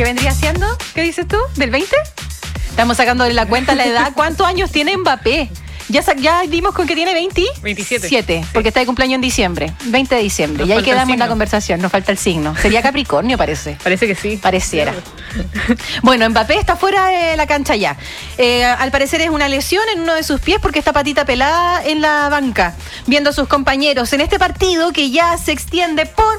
¿Qué vendría siendo? ¿Qué dices tú? ¿Del 20? Estamos sacando de la cuenta la edad. ¿Cuántos años tiene Mbappé? Ya dimos con que tiene 27. Porque está de cumpleaños en diciembre. 20 de diciembre. Y ahí quedamos en la conversación. Nos falta el signo. Sería Capricornio, parece. Parece que sí. Pareciera. Bueno, Mbappé está fuera de la cancha ya. Al parecer es una lesión en uno de sus pies porque está patita pelada en la banca, viendo a sus compañeros en este partido que ya se extiende por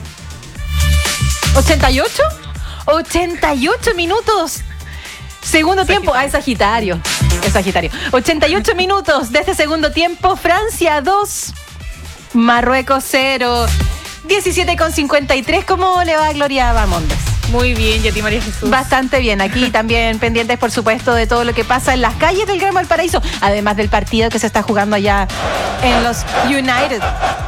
88 minutos. Segundo tiempo. Es Sagitario. 88 minutos de este segundo tiempo. Francia 2, Marruecos 0. 17:53. ¿Cómo le va a Gloria Bamondes? Muy bien, y a ti, María Jesús. Bastante bien. Aquí también pendientes, por supuesto, de todo lo que pasa en las calles del Gran Valparaíso, además del partido que se está jugando allá en los United.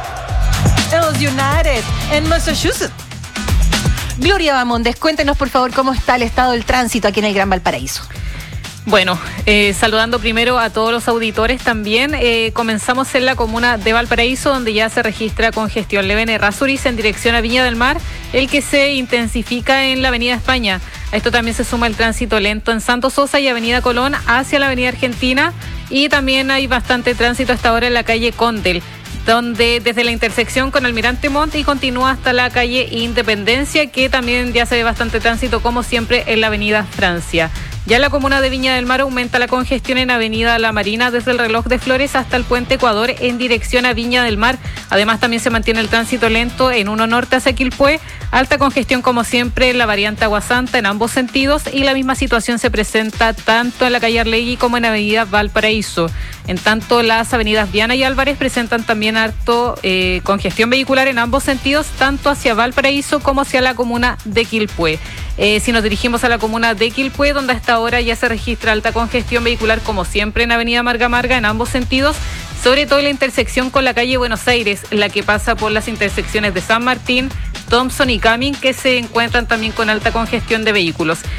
En Massachusetts. Gloria Bamondes, cuéntenos por favor cómo está el estado del tránsito aquí en el Gran Valparaíso. Bueno, saludando primero a todos los auditores también. Comenzamos en la comuna de Valparaíso, donde ya se registra congestión leve en Errázuriz en dirección a Viña del Mar, el que se intensifica en la Avenida España. A esto también se suma el tránsito lento en Santo Sosa y Avenida Colón hacia la Avenida Argentina, y también hay bastante tránsito hasta ahora en la calle Condel, donde desde la intersección con Almirante Montt y continúa hasta la calle Independencia, que también ya se ve bastante tránsito, como siempre, en la Avenida Francia. Ya en la comuna de Viña del Mar aumenta la congestión en Avenida La Marina desde el Reloj de Flores hasta el Puente Ecuador en dirección a Viña del Mar. Además, también se mantiene el tránsito lento en 1 Norte hacia Quilpué. Alta congestión, como siempre, en la variante Agua Santa en ambos sentidos, y la misma situación se presenta tanto en la calle Arlegui como en Avenida Valparaíso. En tanto, las avenidas Viana y Álvarez presentan también harto congestión vehicular en ambos sentidos, tanto hacia Valparaíso como hacia la comuna de Quilpué. Si nos dirigimos a la comuna de Quilpué, donde hasta ahora ya se registra alta congestión vehicular, como siempre, en Avenida Marga Marga en ambos sentidos, sobre todo en la intersección con la calle Buenos Aires, la que pasa por las intersecciones de San Martín, Thompson y Cumming, que se encuentran también con alta congestión de vehículos.